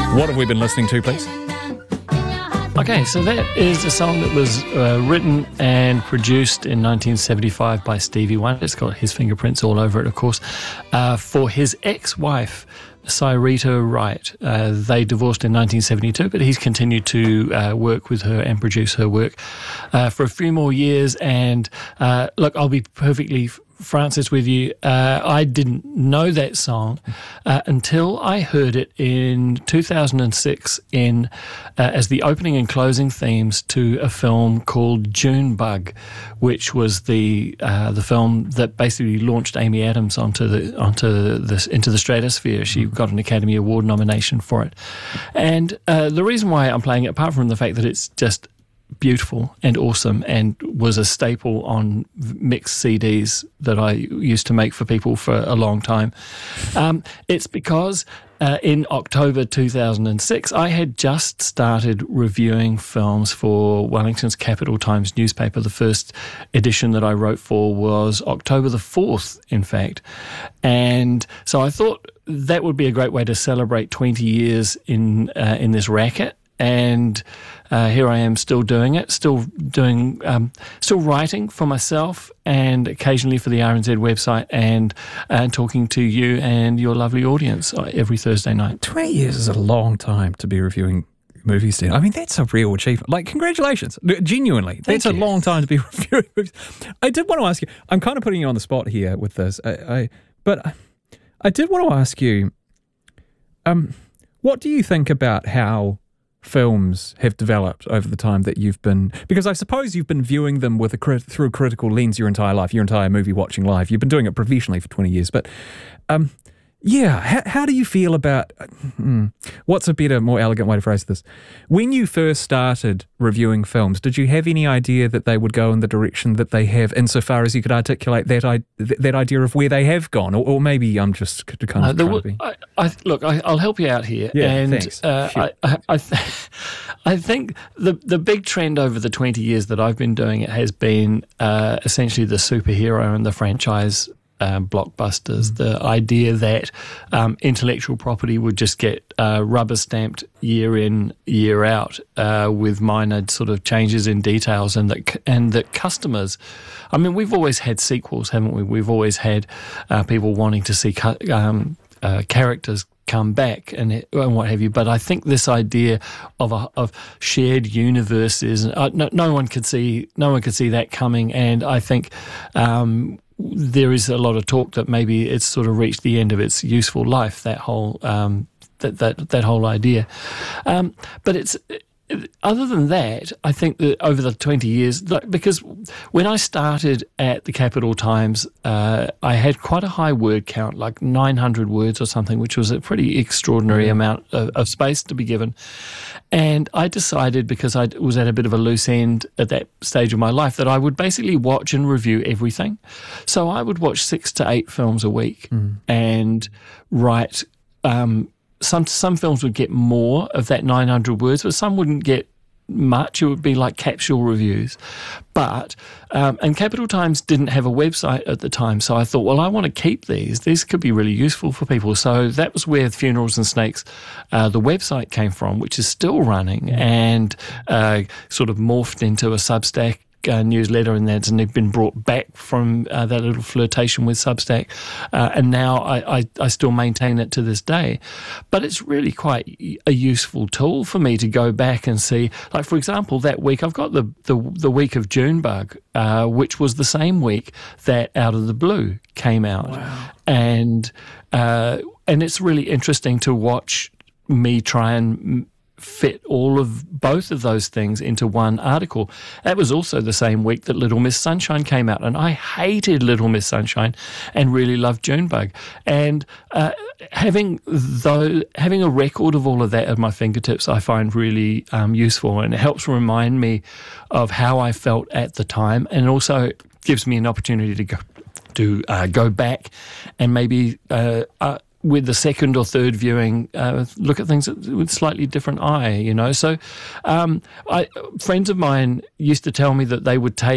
What have we been listening to, please? Okay, so that is a song that was written and produced in 1975 by Stevie Wonder. It's got his fingerprints all over it, of course, for his ex-wife, Cyrita Wright. They divorced in 1972, but he's continued to work with her and produce her work for a few more years. And look, I'll be perfectly Francis with you. I didn't know that song until I heard it in 2006 in as the opening and closing themes to a film called Junebug, which was the film that basically launched Amy Adams into the stratosphere. She got an Academy Award nomination for it, and the reason why I'm playing it, apart from the fact that it's just beautiful and awesome and was a staple on mixed CDs that I used to make for people for a long time. It's because in October 2006, I had just started reviewing films for Wellington's Capital Times newspaper. The first edition that I wrote for was October the 4th, in fact. And so I thought that would be a great way to celebrate 20 years in this racket. And here I am still doing it, still writing for myself and occasionally for the RNZ website and talking to you and your lovely audience every Thursday night. 20 years is a long time to be reviewing movies, Dan. I mean, that's a real achievement. Like, congratulations. Genuinely. That's a long time to be reviewing movies. I did want to ask you, I'm kind of putting you on the spot here with this, but I did want to ask you, what do you think about how films have developed over the time that you've been, because I suppose you've been viewing them with through a critical lens your entire life, your entire movie watching life. You've been doing it professionally for 20 years, but how do you feel about, what's a better, more elegant way to phrase this? When you first started reviewing films, did you have any idea that they would go in the direction that they have, insofar as you could articulate that idea of where they have gone? Or maybe I'm just kind of trying to be... Look, I'll help you out here. Yeah, and thanks. I think the big trend over the 20 years that I've been doing it has been essentially the superhero and the franchise blockbusters, the idea that intellectual property would just get rubber stamped year in, year out with minor sort of changes in details, and that customers, I mean, we've always had sequels, haven't we? We've always had people wanting to see characters come back and what have you. But I think this idea of shared universes, no one could see that coming, and I think there is a lot of talk that maybe it's sort of reached the end of its useful life, that whole that whole idea. But it's other than that, I think that over the 20 years, because when I started at the Capital Times, I had quite a high word count, like 900 words or something, which was a pretty extraordinary amount of space to be given. And I decided, because I was at a bit of a loose end at that stage of my life, that I would basically watch and review everything. So I would watch 6 to 8 films a week and write... Some films would get more of that 900 words, but some wouldn't get much. It would be like capsule reviews. But, and Capital Times didn't have a website at the time, so I thought, well, I want to keep these. These could be really useful for people. So that was where Funerals and Snakes, the website came from, which is still running and sort of morphed into a Substack newsletter, and that's been brought back from that little flirtation with Substack, and now I still maintain it to this day. But it's really quite a useful tool for me to go back and see. Like, for example, that week I've got the week of Junebug, which was the same week that Out of the Blue came out. Wow. And it's really interesting to watch me try and fit all of both of those things into one article. That was also the same week that Little Miss Sunshine came out, and I hated Little Miss Sunshine and really loved Junebug. And having a record of all of that at my fingertips, I find really useful, and it helps remind me of how I felt at the time, and also gives me an opportunity to go back and maybe with the second or third viewing, look at things with a slightly different eye, you know. So friends of mine used to tell me that they would take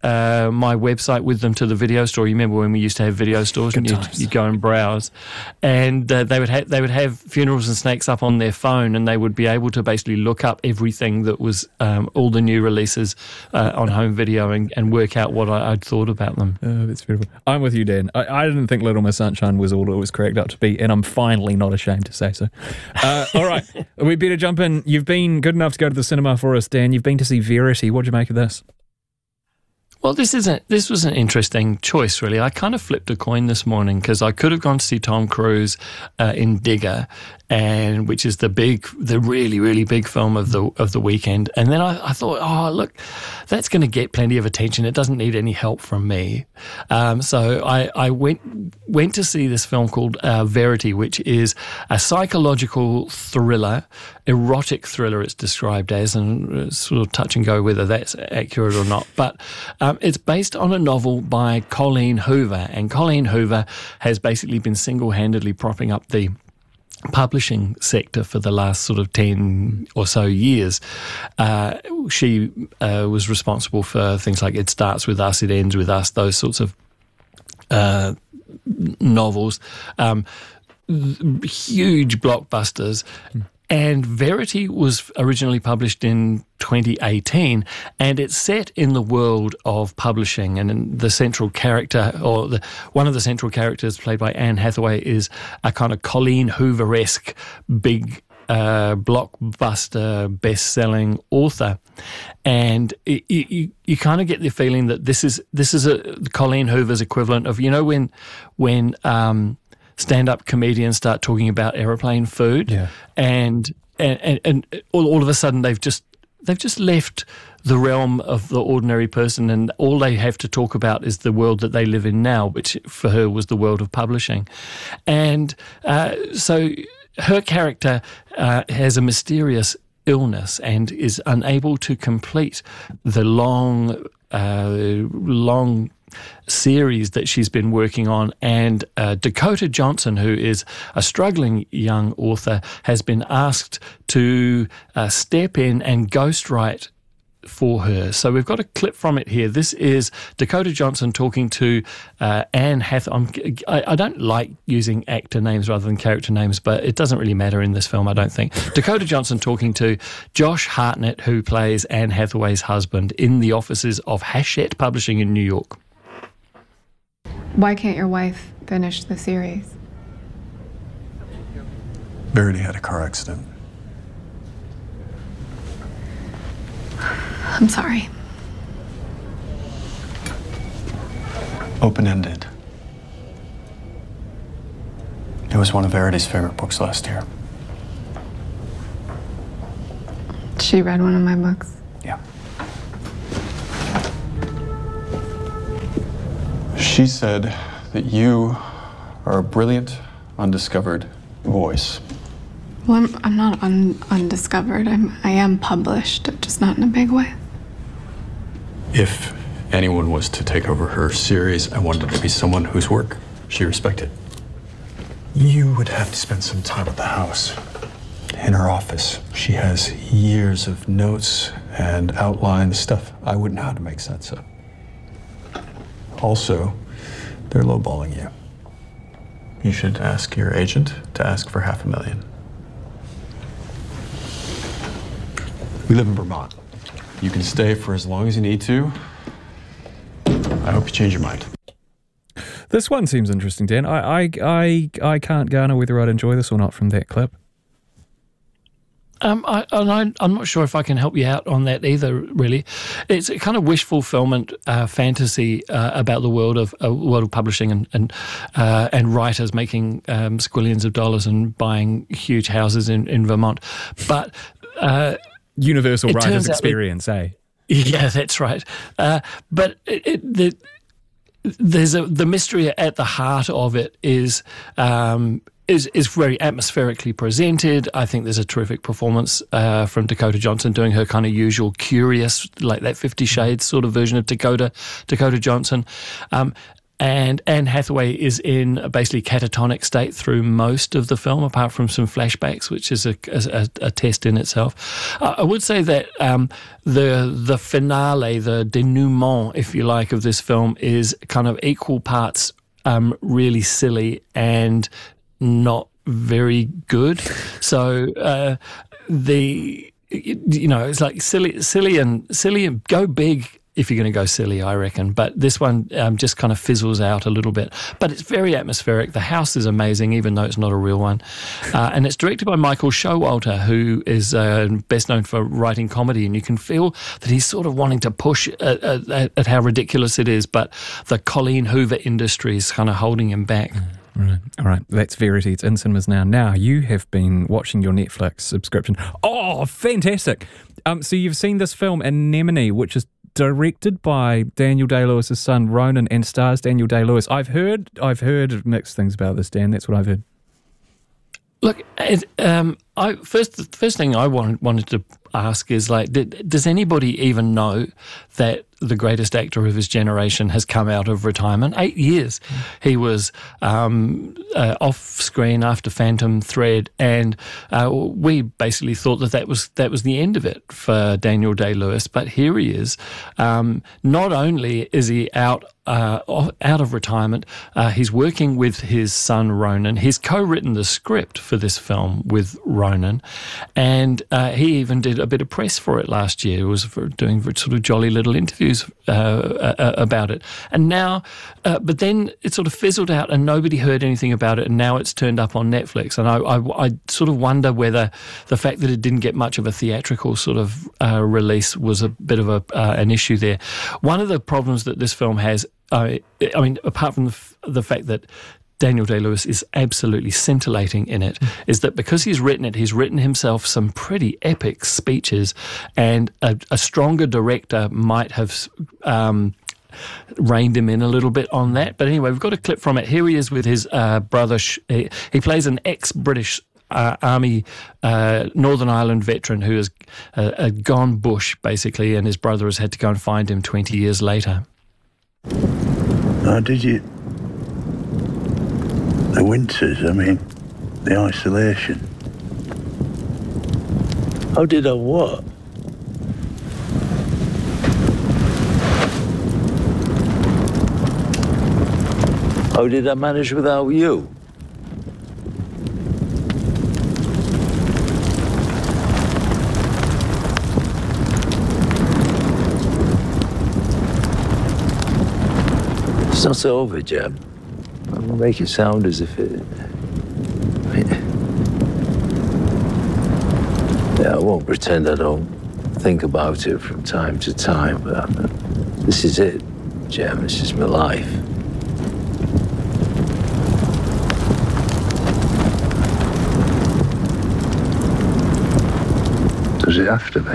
my website with them to the video store. You remember when we used to have video stores and you'd go and browse, and they would have Funerals and Snakes up on their phone, and they would be able to basically look up everything that was all the new releases on home video and work out what I'd thought about them. Oh, that's beautiful. I'm with you, Dan. I didn't think Little Miss Sunshine was all it was cracked up to be, and I'm finally not ashamed to say so. All right, we better jump in. You've been good enough to go to the cinema for us, Dan. You've been to see Verity. What do you make of this? Well, this was an interesting choice, really. I kind of flipped a coin this morning because I could have gone to see Tom Cruise in Digger, which is the really, really big film of the weekend. And then I thought, oh, look, that's going to get plenty of attention. It doesn't need any help from me. So I went to see this film called Verity, which is a psychological thriller, erotic thriller it's described as, and it's sort of touch and go whether that's accurate or not. But it's based on a novel by Colleen Hoover, and Colleen Hoover has basically been single-handedly propping up the publishing sector for the last sort of 10 or so years. She was responsible for things like It Starts With Us, It Ends With Us, those sorts of novels, huge blockbusters. And Verity was originally published in 2018, and it's set in the world of publishing. And the central character, or one of the central characters played by Anne Hathaway, is a kind of Colleen Hoover-esque big blockbuster, best-selling author. And you kind of get the feeling that this is Colleen Hoover's equivalent of, when stand-up comedians start talking about aeroplane food, and all of a sudden they've just left the realm of the ordinary person, and all they have to talk about is the world that they live in now, which for her was the world of publishing. And so her character has a mysterious illness and is unable to complete the long series that she's been working on, and Dakota Johnson, who is a struggling young author, has been asked to step in and ghostwrite for her. So we've got a clip from it here. This is Dakota Johnson talking to Anne Hathaway. I don't like using actor names rather than character names, but it doesn't really matter in this film, I don't think. Dakota Johnson talking to Josh Hartnett, who plays Anne Hathaway's husband, in the offices of Hachette Publishing in New York. Why can't your wife finish the series? Verity had a car accident. I'm sorry. Open-ended. It was one of Verity's favorite books last year. She read one of my books. Yeah. She said that you are a brilliant, undiscovered voice. Well, I'm not undiscovered. I am published, just not in a big way. If anyone was to take over her series, I wanted it to be someone whose work she respected. You would have to spend some time at the house, in her office. She has years of notes and outlines, stuff I wouldn't know how to make sense of. Also, they're lowballing you. You should ask your agent to ask for $500,000. We live in Vermont. You can stay for as long as you need to. I hope you change your mind. This one seems interesting, Dan. I can't garner whether I'd enjoy this or not from that clip. I'm not sure if I can help you out on that either, really. It's a kind of wish fulfillment fantasy about the world of publishing and writers making squillions of dollars and buying huge houses in Vermont. But universal writer's experience, eh? Yeah, that's right. But there's the mystery at the heart of it is very atmospherically presented. I think there's a terrific performance from Dakota Johnson doing her kind of usual curious, like that 50 Shades sort of version of Dakota Johnson. And Anne Hathaway is in a basically catatonic state through most of the film, apart from some flashbacks, which is a test in itself. I would say that the finale, the denouement, if you like, of this film is kind of equal parts really silly and not very good. So it's like silly and go big if you're going to go silly, I reckon. But this one just kind of fizzles out a little bit. But it's very atmospheric. The house is amazing, even though it's not a real one. And it's directed by Michael Showalter, who is best known for writing comedy. And you can feel that he's sort of wanting to push at how ridiculous it is. But the Colleen Hoover industry is kind of holding him back. Right. All right. That's Verity. It's in cinemas now. Now, you have been watching your Netflix subscription. Oh, fantastic. So you've seen this film, Anemone, which is directed by Daniel Day-Lewis's son, Ronan, and stars Daniel Day-Lewis. I've heard mixed things about this, Dan. That's what I've heard. Look, the first thing I wanted to ask is, like, does anybody even know that the greatest actor of his generation has come out of retirement? 8 years. He was off screen after Phantom Thread, and we basically thought that was the end of it for Daniel Day-Lewis. But here he is. Not only is he out of retirement, he's working with his son Ronan. He's co-written the script for this film with Ronan, and he even did a bit of press for it last year. He was doing sort of jolly little interviews about it. And now, but then it sort of fizzled out and nobody heard anything about it, and now it's turned up on Netflix. And I sort of wonder whether the fact that it didn't get much of a theatrical sort of release was a bit of an issue there. One of the problems that this film has, I mean, apart from the fact that Daniel Day-Lewis is absolutely scintillating in it, is that because he's written himself some pretty epic speeches, and a stronger director might have reined him in a little bit on that. But anyway, we've got a clip from it. Here he is with his brother. He plays an ex-British Army Northern Ireland veteran who has gone bush, basically, and his brother has had to go and find him 20 years later. How did you... The winters, I mean, the isolation. How did I what? How did I manage without you? It's not over, Jeb. I'm gonna make it sound as if it... Yeah, I won't pretend I don't think about it from time to time, but this is it, Jem. This is my life. Does it have to be?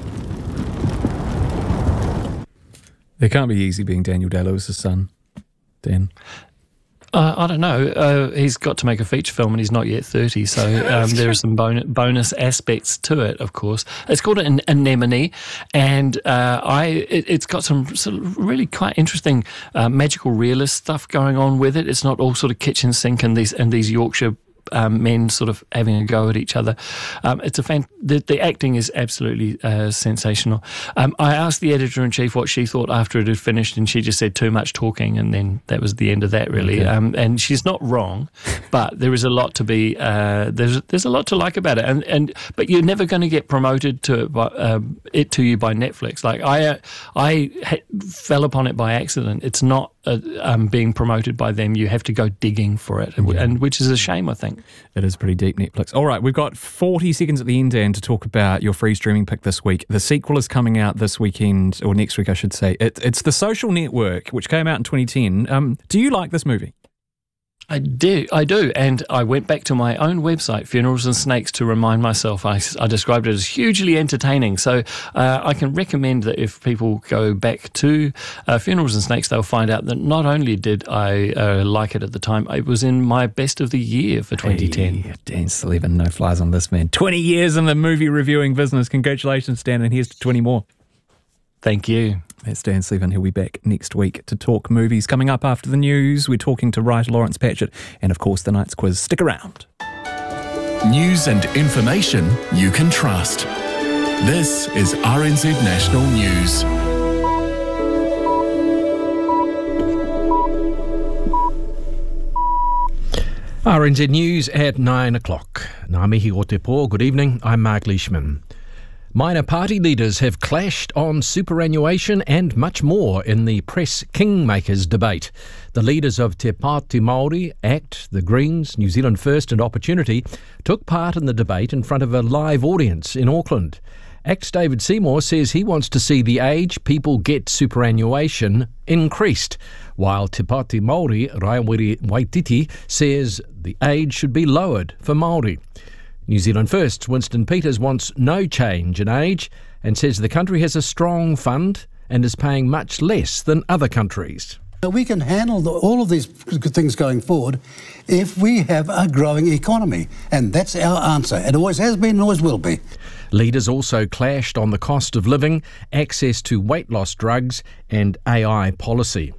It can't be easy being Daniel Day-Lewis's son, Dan. I don't know. He's got to make a feature film and he's not yet 30, so there are some bonus aspects to it, of course. It's called an Anemone, and it's got some sort of really quite interesting magical realist stuff going on with it. It's not all sort of kitchen sink and these Yorkshire men sort of having a go at each other. It's the acting is absolutely sensational. I asked the editor-in-chief what she thought after it had finished, and she just said too much talking, and then that was the end of that, really. Okay. And she's not wrong, but there is a lot to be there's a lot to like about it, but you're never going to get promoted to you by Netflix. Like I fell upon it by accident. It's not being promoted by them. You have to go digging for it, and which is a shame, I think. It is pretty deep, Netflix. All right, we've got 40 seconds at the end, Dan, to talk about your free streaming pick this week. The sequel is coming out this weekend, or next week, I should say. It's The Social Network, which came out in 2010. Do you like this movie? I do, and I went back to my own website, Funerals and Snakes, to remind myself. I described it as hugely entertaining, so I can recommend that if people go back to Funerals and Snakes, they'll find out that not only did I like it at the time, it was in my best of the year for 2010. Hey, Dan Sullivan, no flies on this man. 20 years in the movie reviewing business. Congratulations, Dan, and here's to 20 more. Thank you. That's Dan Sleven. He'll be back next week to talk movies. Coming up after the news, we're talking to writer Lawrence Patchett and, of course, the night's quiz. Stick around. News and information you can trust. This is RNZ National News. RNZ News at 9 o'clock. Ngā mihi o te pō. Good evening. I'm Mark Leishman. Minor party leaders have clashed on superannuation and much more in the Press Kingmakers debate. The leaders of Te Pāti Māori, ACT, the Greens, New Zealand First and Opportunity took part in the debate in front of a live audience in Auckland. ACT's David Seymour says he wants to see the age people get superannuation increased, while Te Pāti Māori, Raiwiri Waititi, says the age should be lowered for Māori. New Zealand First, Winston Peters, wants no change in age and says the country has a strong fund and is paying much less than other countries. We can handle all of these things going forward if we have a growing economy, and that's our answer. It always has been and always will be. Leaders also clashed on the cost of living, access to weight loss drugs and AI policy.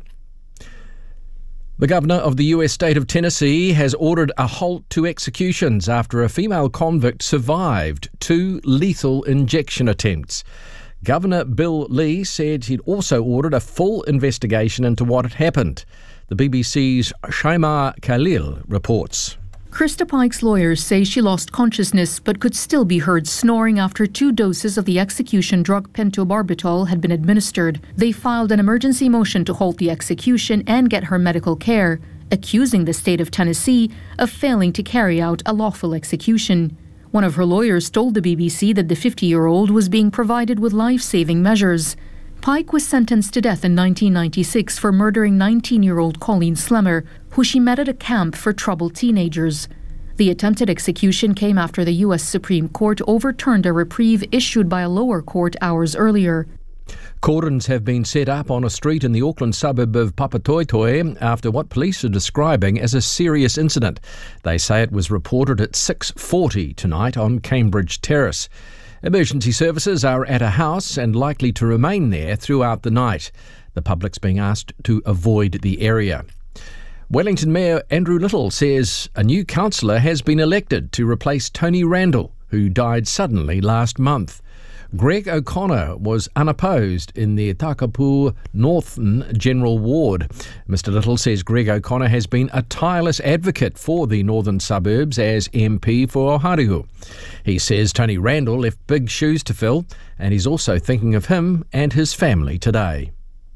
The governor of the US state of Tennessee has ordered a halt to executions after a female convict survived 2 lethal injection attempts. Governor Bill Lee said he'd also ordered a full investigation into what had happened. The BBC's Shaima Khalil reports. Krista Pike's lawyers say she lost consciousness but could still be heard snoring after 2 doses of the execution drug pentobarbital had been administered. They filed an emergency motion to halt the execution and get her medical care, accusing the state of Tennessee of failing to carry out a lawful execution. One of her lawyers told the BBC that the 50-year-old was being provided with life-saving measures. Pike was sentenced to death in 1996 for murdering 19-year-old Colleen Slemmer, who she met at a camp for troubled teenagers. The attempted execution came after the U.S. Supreme Court overturned a reprieve issued by a lower court hours earlier. Cordons have been set up on a street in the Auckland suburb of Papatoetoe after what police are describing as a serious incident. They say it was reported at 6:40 tonight on Cambridge Terrace. Emergency services are at a house and likely to remain there throughout the night. The public's being asked to avoid the area. Wellington Mayor Andrew Little says a new councillor has been elected to replace Tony Randall, who died suddenly last month. Greg O'Connor was unopposed in the Takapū Northern General Ward. Mr Little says Greg O'Connor has been a tireless advocate for the northern suburbs as MP for Oharehu. He says Tony Randall left big shoes to fill, and he's also thinking of him and his family today.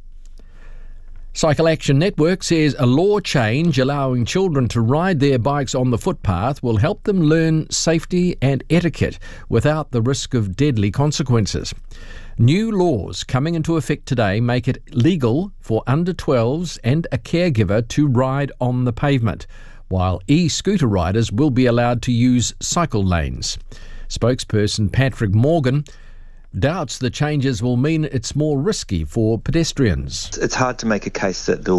Cycle Action Network says a law change allowing children to ride their bikes on the footpath will help them learn safety and etiquette without the risk of deadly consequences. New laws coming into effect today make it legal for under 12s and a caregiver to ride on the pavement, while e-scooter riders will be allowed to use cycle lanes. Spokesperson Patrick Morgan doubts the changes will mean it's more risky for pedestrians. It's hard to make a case that there'll